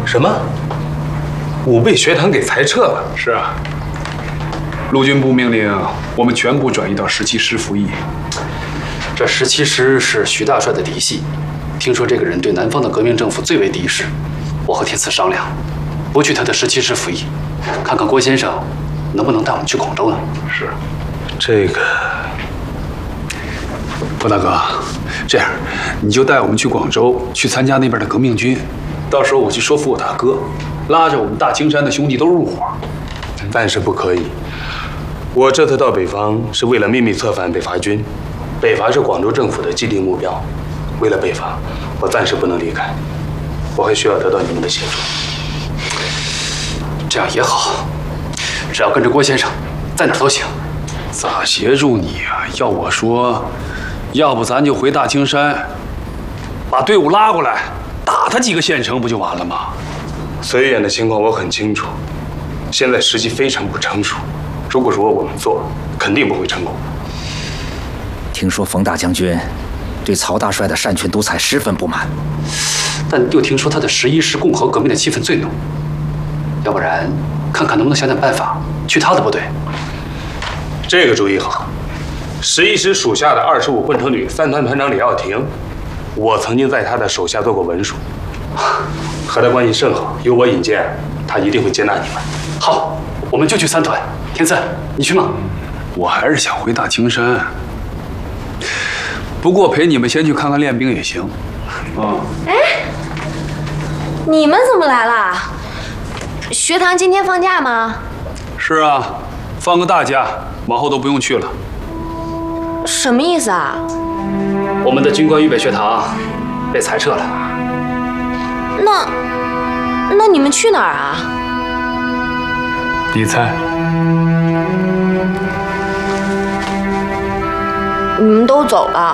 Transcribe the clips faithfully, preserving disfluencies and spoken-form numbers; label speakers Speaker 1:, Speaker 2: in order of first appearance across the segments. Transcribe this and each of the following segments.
Speaker 1: 什么？我被学堂给裁撤了？
Speaker 2: 是啊。陆军部命令我们全部转移到十七师服役。
Speaker 3: 这十七师是徐大帅的嫡系，听说这个人对南方的革命政府最为敌视。我和天赐商量，不去他的十七师服役，看看郭先生能不能带我们去广州呢？
Speaker 2: 是。
Speaker 1: 这个，
Speaker 2: 郭大哥，这样你就带我们去广州，去参加那边的革命军。到时候我去说服我大哥，拉着我们大青山的兄弟都入伙。
Speaker 1: 暂时不可以。我这次到北方是为了秘密策反北伐军，北伐是广州政府的既定目标。为了北伐，我暂时不能离开，我还需要得到你们的协助。
Speaker 3: 这样也好，只要跟着郭先生，在哪儿都行。
Speaker 2: 咋协助你啊？要我说，要不咱就回大青山，把队伍拉过来，打他几个县城不就完了吗？
Speaker 1: 绥远的情况我很清楚，现在时机非常不成熟。如果说我们做，肯定不会成功。
Speaker 4: 听说冯大将军对曹大帅的擅权独裁十分不满，
Speaker 3: 但又听说他的十一师共和革命的气氛最浓。要不然，看看能不能想想办法去他的部队。
Speaker 1: 这个主意好。十一师属下的二十五混成旅三团团长李耀庭，我曾经在他的手下做过文书，和他关系甚好。有我引荐，他一定会接纳你们。
Speaker 3: 好，我们就去三团。天赐，你去吗？
Speaker 2: 我还是想回大青山，不过陪你们先去看看练兵也行。啊。
Speaker 5: 哎，你们怎么来了？学堂今天放假吗？
Speaker 2: 是啊，放个大假，往后都不用去了。
Speaker 5: 什么意思啊？
Speaker 3: 我们的军官预备学堂被裁撤了。
Speaker 5: 那，那你们去哪儿啊？
Speaker 2: 你猜？
Speaker 5: 你们都走了。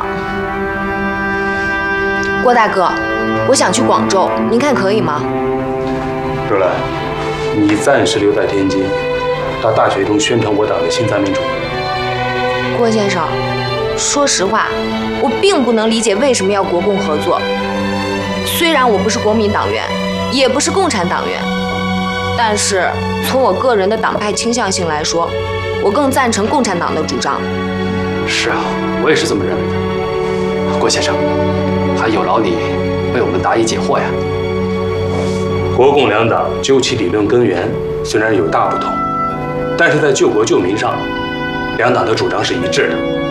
Speaker 5: 郭大哥，我想去广州，您看可以吗？
Speaker 1: 若兰，你暂时留在天津，到大学中宣传我党的新三民主义。
Speaker 5: 郭先生，说实话，我并不能理解为什么要国共合作。虽然我不是国民党员，也不是共产党员，但是从我个人的党派倾向性来说，我更赞成共产党的主张。
Speaker 3: 是啊，我也是这么认为的。郭先生，还有劳你为我们答疑解惑呀。
Speaker 1: 国共两党究其理论根源虽然有大不同，但是在救国救民上，两党的主张是一致的。